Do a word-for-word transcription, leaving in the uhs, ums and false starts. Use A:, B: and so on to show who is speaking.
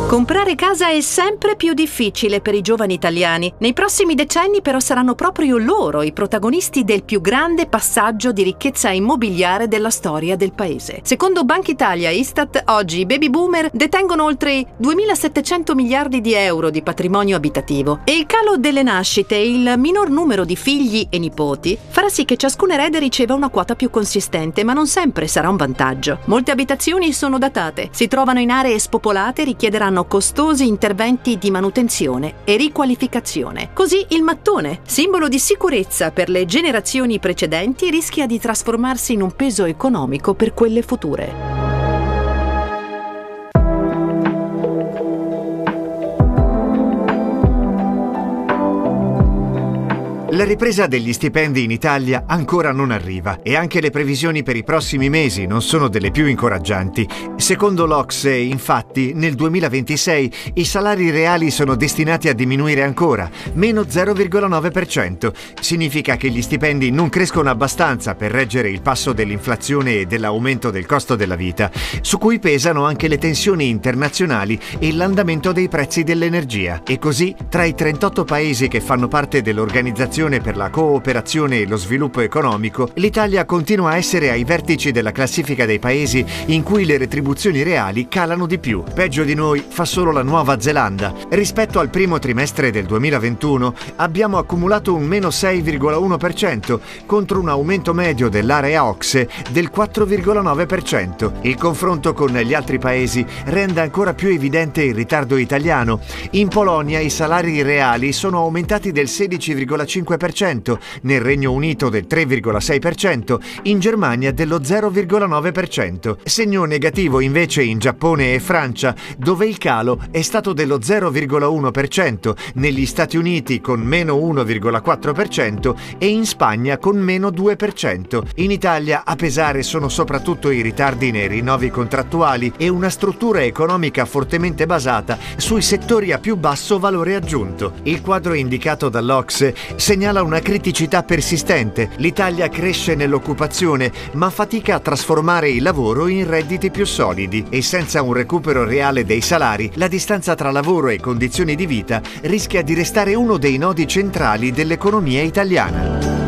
A: Comprare casa è sempre più difficile per i giovani italiani. Nei prossimi decenni però saranno proprio loro i protagonisti del più grande passaggio di ricchezza immobiliare della storia del paese. Secondo Banca Italia e Istat, oggi i baby boomer detengono oltre duemilasettecento miliardi di euro di patrimonio abitativo e il calo delle nascite e il minor numero di figli e nipoti farà sì che ciascun erede riceva una quota più consistente, ma non sempre sarà un vantaggio. Molte abitazioni sono datate, si trovano in aree spopolate e richiederanno costosi interventi di manutenzione e riqualificazione. Così il mattone, simbolo di sicurezza per le generazioni precedenti, rischia di trasformarsi in un peso economico per quelle future.
B: La ripresa degli stipendi in Italia ancora non arriva e anche le previsioni per i prossimi mesi non sono delle più incoraggianti. Secondo l'Ocse, infatti, nel duemilaventisei i salari reali sono destinati a diminuire ancora, meno zero virgola nove per cento. Significa che gli stipendi non crescono abbastanza per reggere il passo dell'inflazione e dell'aumento del costo della vita, su cui pesano anche le tensioni internazionali e l'andamento dei prezzi dell'energia. E così, tra i trentotto paesi che fanno parte dell'organizzazione per la cooperazione e lo sviluppo economico, l'Italia continua a essere ai vertici della classifica dei paesi in cui le retribuzioni reali calano di più. Peggio di noi fa solo la Nuova Zelanda. Rispetto al primo trimestre del duemilaventuno abbiamo accumulato un meno sei virgola uno per cento contro un aumento medio dell'area Ocse del quattro virgola nove per cento. Il confronto con gli altri paesi rende ancora più evidente il ritardo italiano. In Polonia i salari reali sono aumentati del sedici virgola cinque per cento, nel Regno Unito del tre virgola sei per cento, in Germania dello zero virgola nove per cento. Segno negativo invece in Giappone e Francia, dove il calo è stato dello zero virgola uno per cento, negli Stati Uniti con meno uno virgola quattro per cento e in Spagna con meno due per cento. In Italia a pesare sono soprattutto i ritardi nei rinnovi contrattuali e una struttura economica fortemente basata sui settori a più basso valore aggiunto. Il quadro indicato dall'Ocse segnala una criticità persistente. L'Italia cresce nell'occupazione, ma fatica a trasformare il lavoro in redditi più solidi e senza un recupero reale dei salari, la distanza tra lavoro e condizioni di vita rischia di restare uno dei nodi centrali dell'economia italiana.